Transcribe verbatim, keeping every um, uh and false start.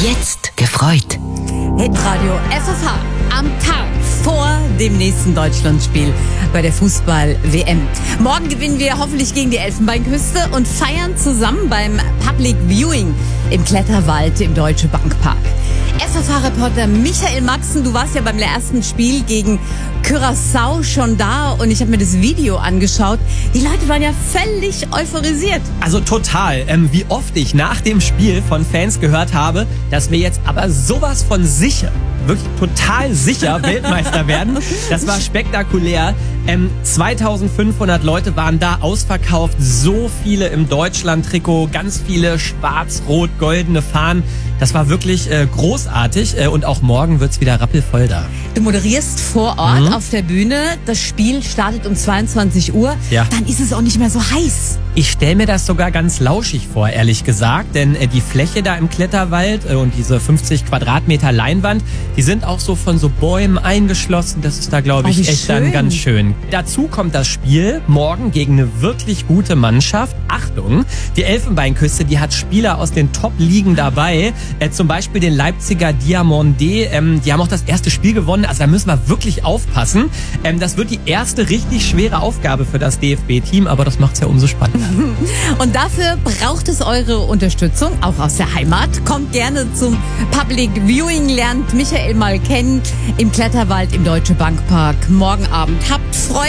Jetzt gefreut. Hitradio F F H am Tag vor dem nächsten Deutschlandspiel bei der Fußball-W M. Morgen gewinnen wir hoffentlich gegen die Elfenbeinküste und feiern zusammen beim Public Viewing im Kletterwald im Deutsche Bank Park. F F H-Reporter Michael Maxen, du warst ja beim ersten Spiel gegen Curaçao schon da und ich habe mir das Video angeschaut. Die Leute waren ja völlig euphorisiert. Also total. Ähm, wie oft ich nach dem Spiel von Fans gehört habe, dass wir jetzt aber sowas von sicher, wirklich total sicher Weltmeister werden. Das war spektakulär. Ähm, zweitausendfünfhundert Leute waren da, ausverkauft. So viele im Deutschland-Trikot, ganz viele schwarz-rot-goldene Fahnen. Das war wirklich äh, großartig äh, und auch morgen wird's wieder rappelvoll da. Du moderierst vor Ort Mhm. auf der Bühne. Das Spiel startet um zweiundzwanzig Uhr. Ja. Dann ist es auch nicht mehr so heiß. Ich stelle mir das sogar ganz lauschig vor, ehrlich gesagt, denn äh, die Fläche da im Kletterwald äh, und diese fünfzig Quadratmeter Leinwand, die sind auch so von so Bäumen eingeschlossen. Das ist da, glaube Oh, ich, wie echt schön. dann ganz schön. Dazu kommt das Spiel morgen gegen eine wirklich gute Mannschaft. Achtung, die Elfenbeinküste, die hat Spieler aus den Top-Ligen dabei, äh, zum Beispiel den Leipziger Diamondé. Ähm, die haben auch das erste Spiel gewonnen, also da müssen wir wirklich aufpassen. Ähm, das wird die erste richtig schwere Aufgabe für das D F B-Team, aber das macht's ja umso spannender. Und dafür braucht es eure Unterstützung, auch aus der Heimat. Kommt gerne zum Public Viewing, lernt Michael mal kennen im Kletterwald im Deutsche Bank Park morgen Abend. Habt Freude.